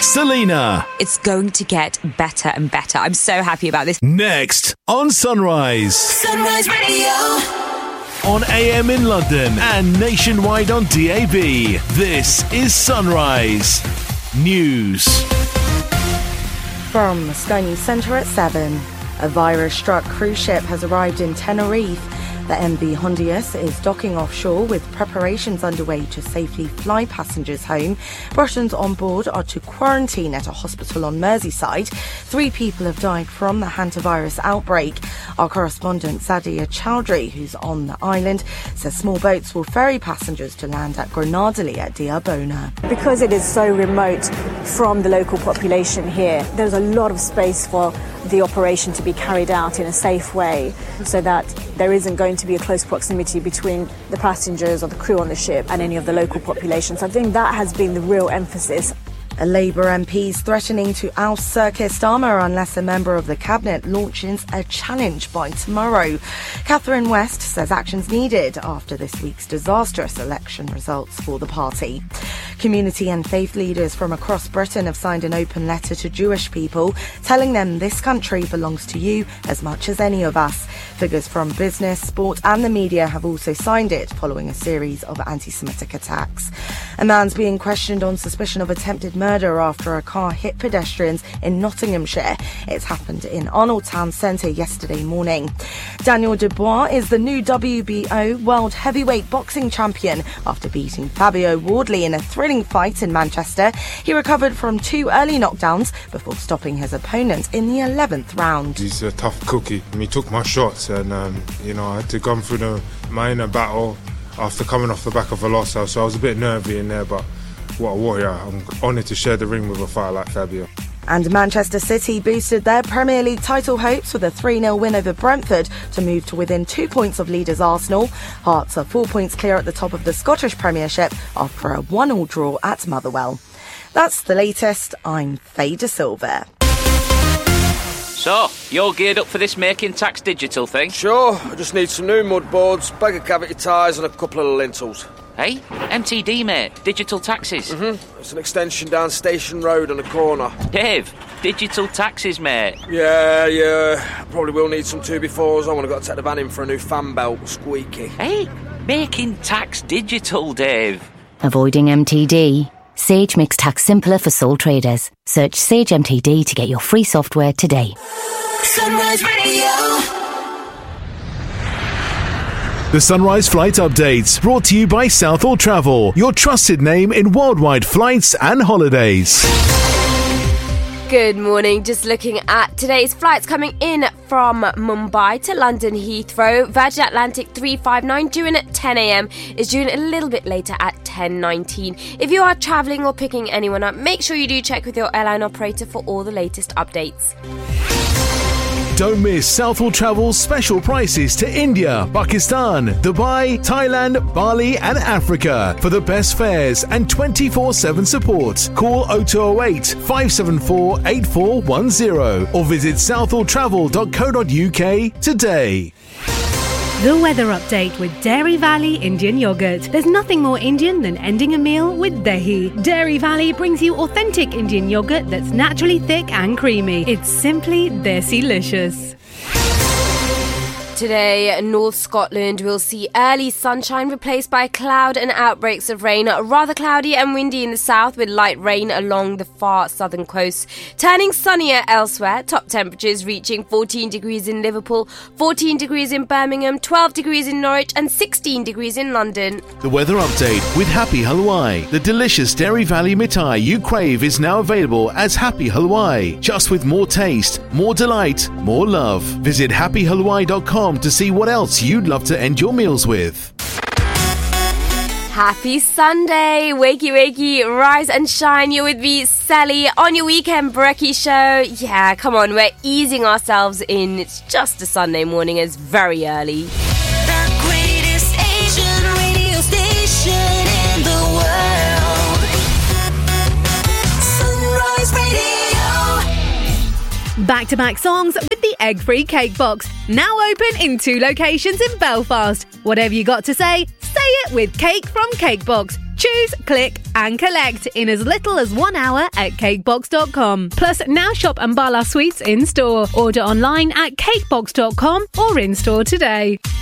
Selena. It's going to get better and better. I'm so happy about this. Next on Sunrise. Sunrise Radio. On AM in London and nationwide on DAB. This is Sunrise News. From the Sky News Centre at 7. A virus-struck cruise ship has arrived in Tenerife. The MV Hondius is docking offshore with preparations underway to safely fly passengers home. Russians on board are to quarantine at a hospital on Merseyside. 3 people have died from the hantavirus outbreak. Our correspondent Sadia Chowdhury, who's on the island, says small boats will ferry passengers to land at Grenadilly at Diabona. Because it is so remote from the local population here, there's a lot of space for the operation to be carried out in a safe way so that there isn't going to be a close proximity between the passengers or the crew on the ship and any of the local population. So I think that has been the real emphasis. A Labour MP is threatening to oust Sir Keir Starmer unless a member of the Cabinet launches a challenge by tomorrow. Catherine West says action's needed after this week's disastrous election results for the party. Community and faith leaders from across Britain have signed an open letter to Jewish people telling them this country belongs to you as much as any of us. Figures from business, sport and the media have also signed it following a series of anti-Semitic attacks. A man's being questioned on suspicion of attempted murder after a car hit pedestrians in Nottinghamshire. It's happened in Arnold Town Centre yesterday morning. Daniel Dubois is the new WBO World Heavyweight Boxing Champion after beating Fabio Wardley in a thrilling fight in Manchester. He recovered from 2 early knockdowns before stopping his opponent in the 11th round. He's a tough cookie. He took my shots and, I had to go through the minor battle after coming off the back of a loss. So I was a bit nervy in there, but what a warrior. I'm honoured to share the ring with a fighter like Fabio. And Manchester City boosted their Premier League title hopes with a 3-0 win over Brentford to move to within 2 points of leaders Arsenal. Hearts are 4 points clear at the top of the Scottish Premiership after a 1-1 draw at Motherwell. That's the latest. I'm Faye De Silva. So, you're geared up for this Making Tax Digital thing? Sure, I just need some new mud boards, bag of cavity tyres and a couple of lintels. Hey, MTD, mate. Digital taxes. It's an extension down Station Road on the corner. Dave, digital taxes, mate. Yeah. Probably will need some 2x4s. I'm going to take the van in for a new fan belt. Squeaky. Hey, Making Tax Digital, Dave. Avoiding MTD? Sage makes tax simpler for sole traders. Search Sage MTD to get your free software today. Sunrise Radio. The Sunrise Flight Updates, brought to you by Southall Travel, your trusted name in worldwide flights and holidays. Good morning. Just looking at today's flights coming in from Mumbai to London Heathrow. Virgin Atlantic 359 due in at 10 a.m. is due in a little bit later at 10:19. If you are travelling or picking anyone up, make sure you do check with your airline operator for all the latest updates. Don't miss Southall Travel's special prices to India, Pakistan, Dubai, Thailand, Bali and Africa. For the best fares and 24/7 support, call 0208 574 8410 or visit southalltravel.co.uk today. The weather update with Dairy Valley Indian Yogurt. There's nothing more Indian than ending a meal with dahi. Dairy Valley brings you authentic Indian yogurt that's naturally thick and creamy. It's simply desi-licious. Today, North Scotland will see early sunshine replaced by cloud and outbreaks of rain. Rather cloudy and windy in the south with light rain along the far southern coast. Turning sunnier elsewhere, top temperatures reaching 14 degrees in Liverpool, 14 degrees in Birmingham, 12 degrees in Norwich and 16 degrees in London. The weather update with Happy Halwai. The delicious Dairy Valley mithai you crave is now available as Happy Halwai. Just with more taste, more delight, more love. Visit happyhalwai.com to see what else you'd love to end your meals with. Happy Sunday! Wakey, wakey, rise and shine. You're with me, Sally, on your weekend brekkie show. Yeah, come on, we're easing ourselves in. It's just a Sunday morning, it's very early. The greatest Asian radio station in the world. Sunrise Radio. Back-to-back songs with the egg-free cake box. Now open in 2 locations in Belfast. Whatever you got to say it with Cake from Cake Box. Choose, click and collect in as little as 1 hour at cakebox.com. Plus, now shop Ambala Sweets in store. Order online at cakebox.com or in store today.